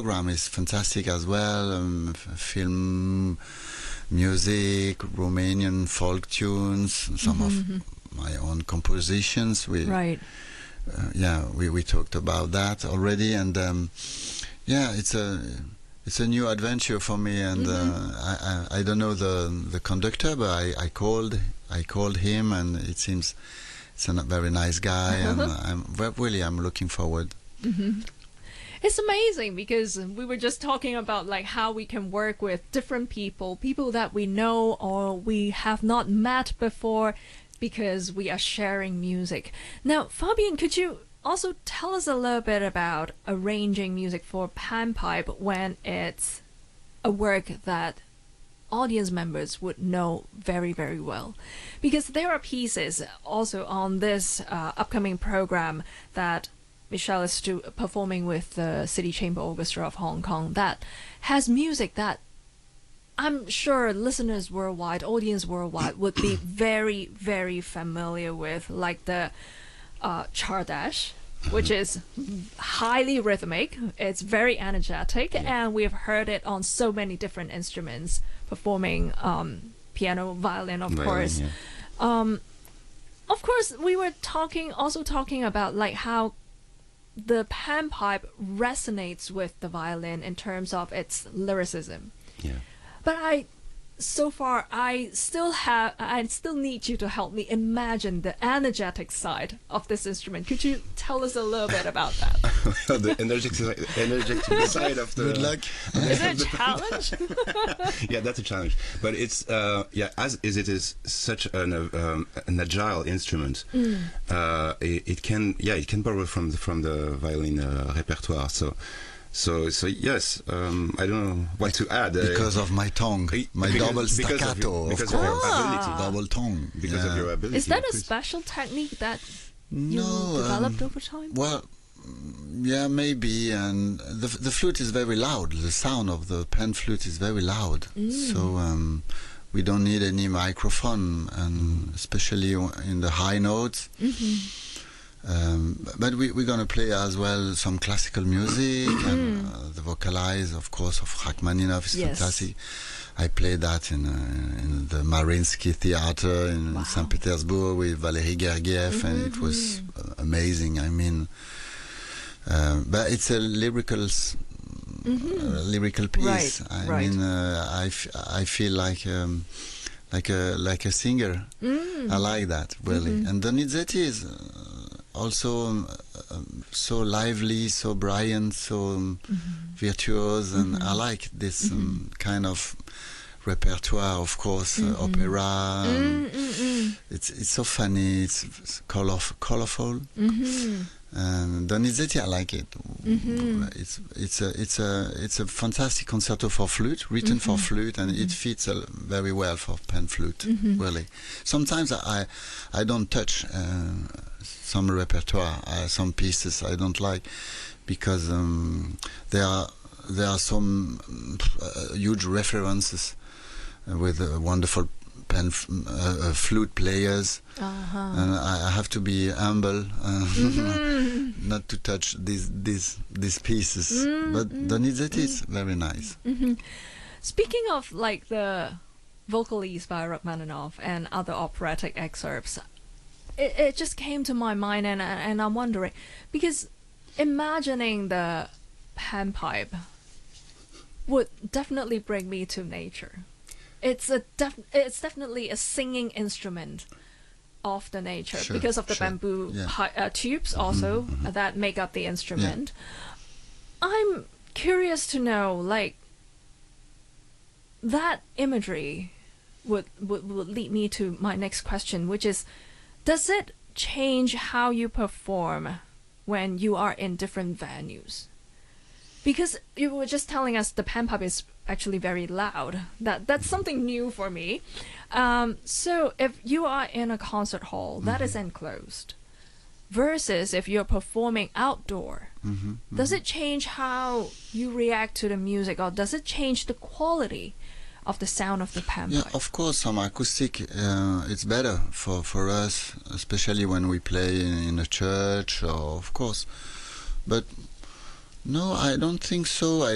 program is fantastic as well. Film, music, Romanian folk tunes, some of my own compositions. Right. We talked about that already, and it's a new adventure for me. And I don't know the conductor, but I called him, and it seems it's a very nice guy, and I'm looking forward. It's amazing because we were just talking about like how we can work with different people that we know or we have not met before, because we are sharing music. Now, Fabian, could you also tell us a little bit about arranging music for panpipe when it's a work that audience members would know very, very well? Because there are pieces also on this upcoming program that Michel is performing with the City Chamber Orchestra of Hong Kong that has music that I'm sure listeners worldwide, audience worldwide would be very, very familiar with, like the Chardash, which is highly rhythmic. It's very energetic, and we've heard it on so many different instruments, performing piano, violin, of course. Yeah. Of course, we were also talking about like how the panpipe resonates with the violin in terms of its lyricism. Yeah. But I still need you to help me imagine the energetic side of this instrument. Could you tell us a little bit about that? The energetic side of the... Good luck. Is it a challenge? Yeah, that's a challenge. But it's as it is such an agile instrument, it can borrow from the violin repertoire. So yes, I don't know what to add. Because of my tongue, my double staccato, because of your ability. Double tongue. Because of your ability. Is that a special technique that you developed over time? Well, yeah, maybe. And the flute is very loud. The sound of the pan flute is very loud. So we don't need any microphone, and especially in the high notes. But we're going to play as well some classical music, and the vocalize, of course, of Rachmaninoff is fantastic. I played that in the Mariinsky Theater in St. Petersburg with Valery Gergiev, and it was amazing. I mean, but it's a lyrical piece. Right, I mean, I feel like a singer. I like that really. And Donizetti is also so lively, so brilliant, so virtuose, and I like this kind of repertoire. Of course, opera. It's so funny. It's colorful. And Donizetti, I like it. It's a fantastic concerto for flute, written for flute, and it fits very well for pan flute. Really, sometimes I don't touch some repertoire, some pieces I don't like, because there are some huge references with wonderful flute players, and I have to be humble, not to touch these pieces. But Donizetti is very nice. Speaking of like the Vocalise by Rachmaninoff and other operatic excerpts, it just came to my mind, and I'm wondering, because imagining the panpipe would definitely bring me to nature. It's definitely a singing instrument of the nature, because of the bamboo tubes also that make up the instrument. I'm curious to know, like, that imagery would lead me to my next question, which is, does it change how you perform when you are in different venues? Because you were just telling us the panpipe is actually very loud. That's something new for me. So if you are in a concert hall that is enclosed, versus if you're performing outdoor, does it change how you react to the music, or does it change the quality of the sound of the panpipe? Yeah, of course, some acoustic, it's better for us, especially when we play in a church, of course. But no, I don't think so.